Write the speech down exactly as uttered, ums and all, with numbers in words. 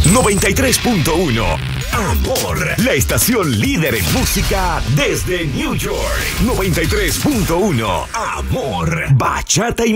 noventa y tres punto uno. Amor, la estación líder en música desde New York. noventa y tres punto uno. Amor, bachata y